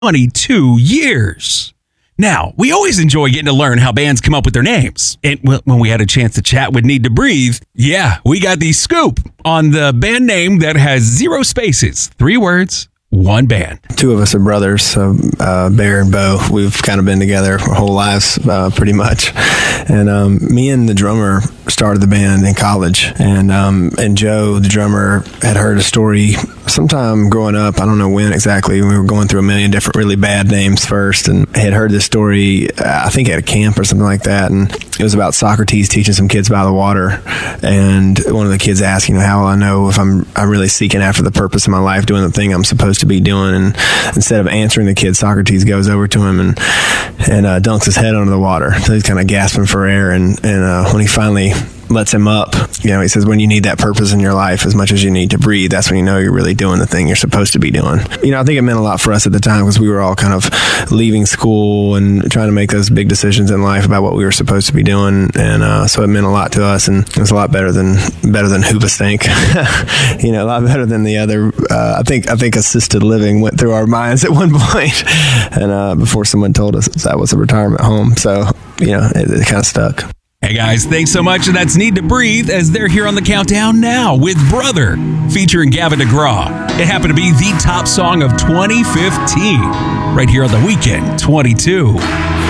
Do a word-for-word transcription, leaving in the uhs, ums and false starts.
twenty-two years. Now, we always enjoy getting to learn how bands come up with their names. And when we had a chance to chat with Need to Breathe, yeah, we got the scoop on the band name that has zero spaces, three words, one band. Two of us are brothers, so uh, Bear and Bo. We've kind of been together our whole lives, uh, pretty much. And um, me and the drummer started the band in college. And um, and Joe, the drummer, had heard a story sometime growing up. I don't know when exactly. We were going through a million different really bad names first, and had heard this story, uh, I think at a camp or something like that. And it was about Socrates teaching some kids by the water. And one of the kids asked, you know, how will I know if I'm I'm really seeking after the purpose of my life, doing the thing I'm supposed to be doing? And instead of answering the kid, Socrates goes over to him and and uh, dunks his head under the water. So he's kind of gasping for air. And and uh, when he finally lets him up, you know, he says, when you need that purpose in your life as much as you need to breathe, that's when you know you're really doing the thing you're supposed to be doing. You know, I think it meant a lot for us at the time because we were all kind of leaving school and trying to make those big decisions in life about what we were supposed to be doing. And uh, so it meant a lot to us, and it was a lot better than better than Hoobastank. You know, a lot better than the other. Uh, I think I think assisted living went through our minds at one point, and uh, before someone told us that was a retirement home. So, you know, it, it kind of stuck. Hey guys, thanks so much. And that's Need to Breathe as they're here on the countdown now with Brother featuring Gavin DeGraw. It happened to be the top song of twenty fifteen right here on The Weekend twenty-two.